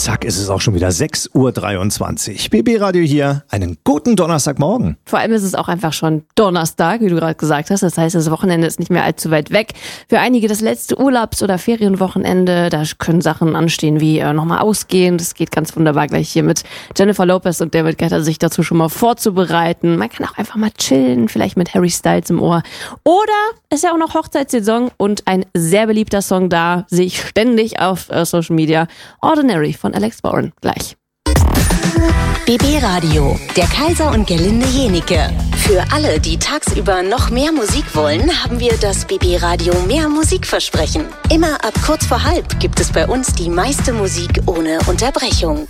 zack ist es auch schon wieder 6:23 Uhr. BB Radio hier. Einen guten Donnerstagmorgen. Vor allem ist es auch einfach schon Donnerstag, wie du gerade gesagt hast. Das heißt, das Wochenende ist nicht mehr allzu weit weg. Für einige das letzte Urlaubs- oder Ferienwochenende. Da können Sachen anstehen wie nochmal ausgehen. Das geht ganz wunderbar gleich hier mit Jennifer Lopez und David Guetta, sich dazu schon mal vorzubereiten. Man kann auch einfach mal chillen, vielleicht mit Harry Styles im Ohr. Oder ist ja auch noch Hochzeitssaison und ein sehr beliebter Song da, sehe ich ständig auf Social Media. Ordinary von Alex Warren. Gleich. BB Radio, der Kaiser und Gerlinde Jenike. Für alle, die tagsüber noch mehr Musik wollen, haben wir das BB Radio Mehr Musikversprechen. Immer ab kurz vor halb gibt es bei uns die meiste Musik ohne Unterbrechung.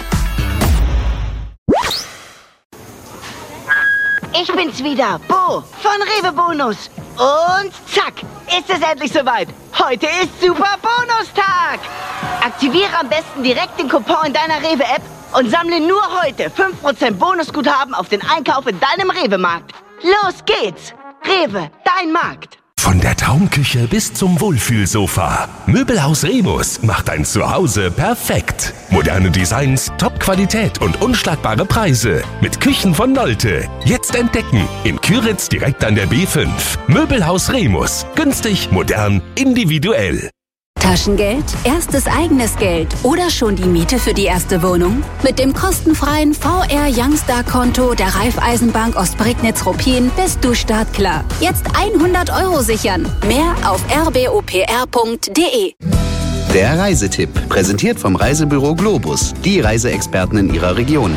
Ich bin's wieder, Bo von Rewe Bonus. Und zack, ist es endlich soweit. Heute ist Super Bonustag. Aktiviere am besten direkt den Coupon in deiner Rewe-App und sammle nur heute 5% Bonusguthaben auf den Einkauf in deinem Rewe-Markt. Los geht's. Rewe, dein Markt. Von der Traumküche bis zum Wohlfühlsofa. Möbelhaus Remus macht dein Zuhause perfekt. Moderne Designs, Top-Qualität und unschlagbare Preise. Mit Küchen von Nolte. Jetzt entdecken. In Küritz direkt an der B5. Möbelhaus Remus. Günstig, modern, individuell. Taschengeld, erstes eigenes Geld oder schon die Miete für die erste Wohnung? Mit dem kostenfreien VR Youngstar-Konto der Raiffeisenbank Ostprignitz-Ruppin bist du startklar. Jetzt 100 € sichern. Mehr auf rbopr.de. Der Reisetipp, präsentiert vom Reisebüro Globus, die Reiseexperten in ihrer Region.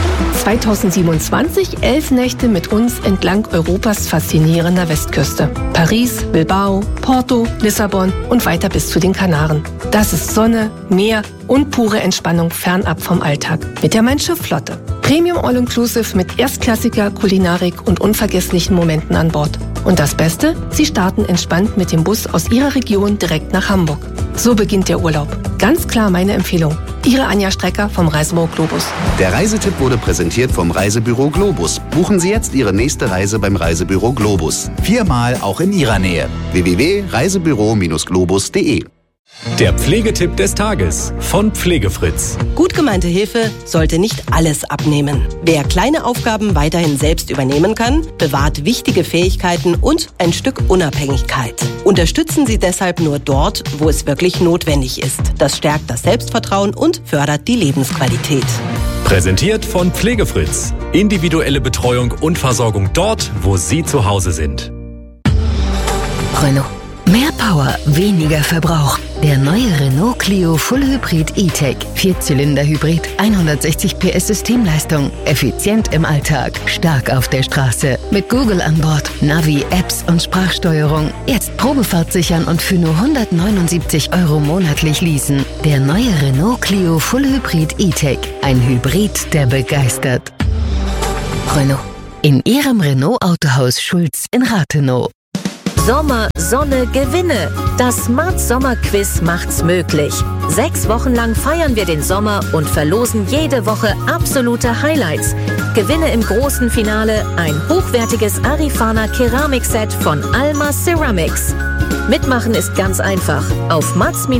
2027 11 Nächte mit uns entlang Europas faszinierender Westküste. Paris, Bilbao, Porto, Lissabon und weiter bis zu den Kanaren. Das ist Sonne, Meer und pure Entspannung fernab vom Alltag. Mit der Mein-Schiff-Flotte. Premium All-Inclusive mit erstklassiger Kulinarik und unvergesslichen Momenten an Bord. Und das Beste? Sie starten entspannt mit dem Bus aus Ihrer Region direkt nach Hamburg. So beginnt der Urlaub. Ganz klar meine Empfehlung. Ihre Anja Strecker vom Reisebüro Globus. Der Reisetipp wurde präsentiert vom Reisebüro Globus. Buchen Sie jetzt Ihre nächste Reise beim Reisebüro Globus. 4-mal auch in Ihrer Nähe. www.reisebüro-globus.de. Der Pflegetipp des Tages von Pflegefritz. Gut gemeinte Hilfe sollte nicht alles abnehmen. Wer kleine Aufgaben weiterhin selbst übernehmen kann, bewahrt wichtige Fähigkeiten und ein Stück Unabhängigkeit. Unterstützen Sie deshalb nur dort, wo es wirklich notwendig ist. Das stärkt das Selbstvertrauen und fördert die Lebensqualität. Präsentiert von Pflegefritz. Individuelle Betreuung und Versorgung dort, wo Sie zu Hause sind. Renault. Mehr Power, weniger Verbrauch. Der neue Renault Clio Full Hybrid E-Tech. 4-Zylinder-Hybrid, 160 PS Systemleistung. Effizient im Alltag, stark auf der Straße. Mit Google an Bord, Navi, Apps und Sprachsteuerung. Jetzt Probefahrt sichern und für nur 179 € monatlich leasen. Der neue Renault Clio Full Hybrid E-Tech. Ein Hybrid, der begeistert. Renault. In Ihrem Renault Autohaus Schulz in Rathenow. Sommer, Sonne, Gewinne. Das Smart Sommer Quiz macht's möglich. 6 Wochen lang feiern wir den Sommer und verlosen jede Woche absolute Highlights. Gewinne im großen Finale ein hochwertiges Arifana Keramikset von Alma Ceramics. Mitmachen ist ganz einfach. Auf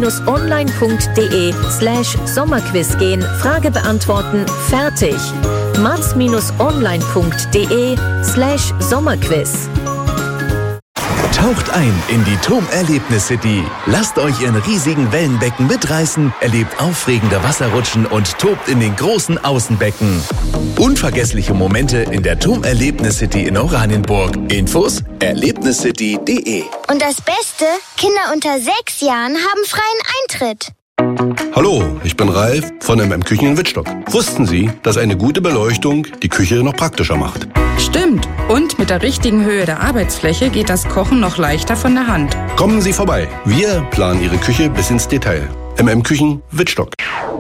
mats-online.de/Sommerquiz gehen, Frage beantworten, fertig. mats-online.de/Sommerquiz. Taucht ein in die TOM-Erlebnis City. Lasst euch in riesigen Wellenbecken mitreißen, erlebt aufregende Wasserrutschen und tobt in den großen Außenbecken. Unvergessliche Momente in der TOM-Erlebnis City in Oranienburg. Infos: erlebniscity.de. Und das Beste? Kinder unter 6 Jahren haben freien Eintritt. Hallo, ich bin Ralf von MM-Küchen in Wittstock. Wussten Sie, dass eine gute Beleuchtung die Küche noch praktischer macht? Stimmt. Und mit der richtigen Höhe der Arbeitsfläche geht das Kochen noch leichter von der Hand. Kommen Sie vorbei. Wir planen Ihre Küche bis ins Detail. MM-Küchen Wittstock.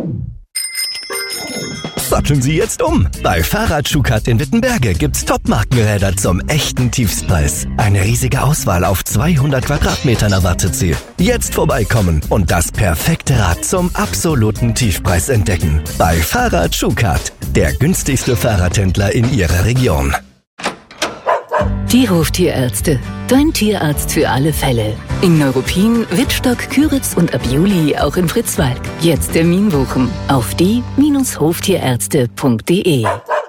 Satteln Sie jetzt um. Bei Fahrrad-Schukat in Wittenberge gibt's Top-Markenräder zum echten Tiefstpreis. Eine riesige Auswahl auf 200 Quadratmetern erwartet Sie. Jetzt vorbeikommen und das perfekte Rad zum absoluten Tiefpreis entdecken. Bei Fahrrad-Schukat, der günstigste Fahrradhändler in Ihrer Region. Tierhof Tierärzte. Dein Tierarzt für alle Fälle. In Neuruppin, Wittstock, Küritz und ab Juli auch in Fritzwald. Jetzt Termin buchen auf die-hoftierärzte.de.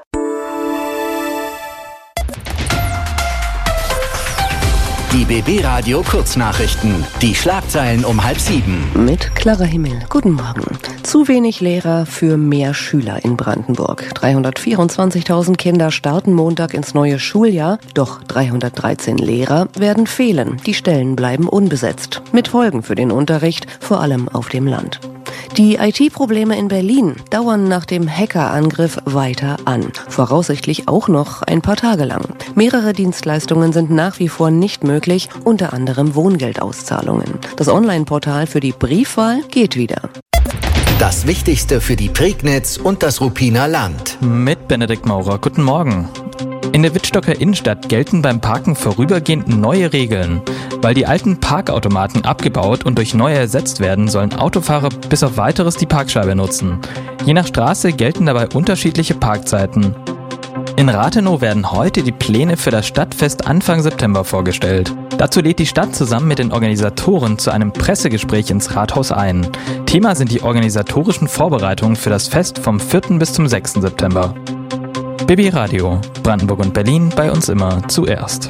Die BB Radio Kurznachrichten. Die Schlagzeilen um 6:30. Mit Clara Himmel. Guten Morgen. Zu wenig Lehrer für mehr Schüler in Brandenburg. 324.000 Kinder starten Montag ins neue Schuljahr. Doch 313 Lehrer werden fehlen. Die Stellen bleiben unbesetzt. Mit Folgen für den Unterricht, vor allem auf dem Land. Die IT-Probleme in Berlin dauern nach dem Hackerangriff weiter an. Voraussichtlich auch noch ein paar Tage lang. Mehrere Dienstleistungen sind nach wie vor nicht möglich, unter anderem Wohngeldauszahlungen. Das Online-Portal für die Briefwahl geht wieder. Das Wichtigste für die Prignitz und das Ruppiner Land. Mit Benedikt Maurer. Guten Morgen. In der Wittstocker Innenstadt gelten beim Parken vorübergehend neue Regeln. Weil die alten Parkautomaten abgebaut und durch neue ersetzt werden, sollen Autofahrer bis auf Weiteres die Parkscheibe nutzen. Je nach Straße gelten dabei unterschiedliche Parkzeiten. In Rathenow werden heute die Pläne für das Stadtfest Anfang September vorgestellt. Dazu lädt die Stadt zusammen mit den Organisatoren zu einem Pressegespräch ins Rathaus ein. Thema sind die organisatorischen Vorbereitungen für das Fest vom 4. bis zum 6. September. BB Radio, Brandenburg und Berlin, bei uns immer zuerst.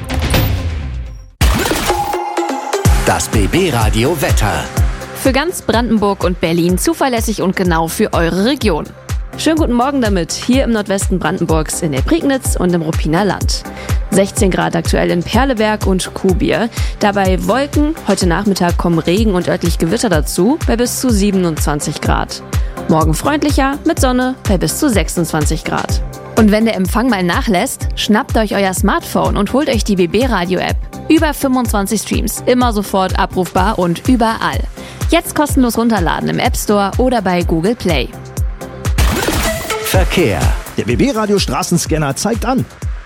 Das BB Radio Wetter. Für ganz Brandenburg und Berlin zuverlässig und genau für eure Region. Schönen guten Morgen damit, hier im Nordwesten Brandenburgs, in der Prignitz und im Ruppiner Land. 16 Grad aktuell in Perleberg und Kuhbier. Dabei Wolken, heute Nachmittag kommen Regen und örtlich Gewitter dazu, bei bis zu 27 Grad. Morgen freundlicher, mit Sonne, bei bis zu 26 Grad. Und wenn der Empfang mal nachlässt, schnappt euch euer Smartphone und holt euch die BB Radio App. Über 25 Streams, immer sofort abrufbar und überall. Jetzt kostenlos runterladen im App Store oder bei Google Play. Verkehr. Der BB Radio Straßenscanner zeigt an.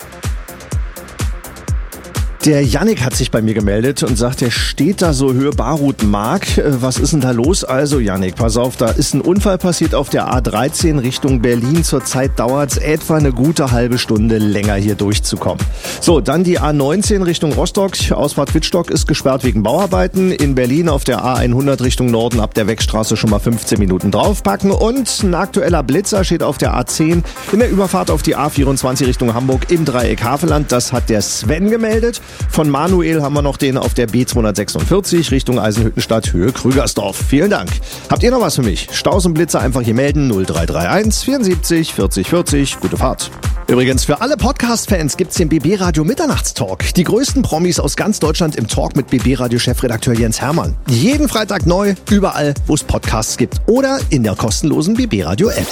Der Yannick hat sich bei mir gemeldet und sagt, er steht da so Höhe Barutmark. Was ist denn da los? Also Yannick, pass auf, da ist ein Unfall passiert auf der A13 Richtung Berlin. Zurzeit dauert es etwa eine gute halbe Stunde länger hier durchzukommen. So, dann die A19 Richtung Rostock. Ausfahrt Wittstock ist gesperrt wegen Bauarbeiten. In Berlin auf der A100 Richtung Norden ab der Wegstraße schon mal 15 Minuten draufpacken. Und ein aktueller Blitzer steht auf der A10 in der Überfahrt auf die A24 Richtung Hamburg im Dreieck Havelland. Das hat der Sven gemeldet. Von Manuel haben wir noch den auf der B246 Richtung Eisenhüttenstadt Höhe Krügersdorf. Vielen Dank. Habt ihr noch was für mich? Staus und Blitzer einfach hier melden. 0331 74 40 40. Gute Fahrt. Übrigens, für alle Podcast-Fans gibt's den BB Radio Mitternachtstalk. Die größten Promis aus ganz Deutschland im Talk mit BB Radio Chefredakteur Jens Hermann. Jeden Freitag neu, überall, wo es Podcasts gibt. Oder in der kostenlosen BB Radio App.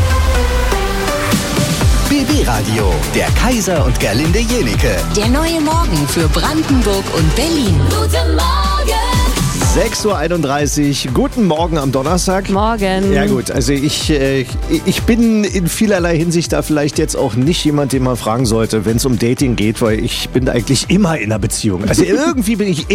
BB Radio, der Kaiser und Gerlinde Jenike. Der neue Morgen für Brandenburg und Berlin. Guten Morgen! 6.31 Uhr, guten Morgen am Donnerstag. Morgen. Ja gut, also ich bin in vielerlei Hinsicht da vielleicht jetzt auch nicht jemand, den man fragen sollte, wenn es um Dating geht, weil ich bin eigentlich immer in einer Beziehung. Also irgendwie bin ich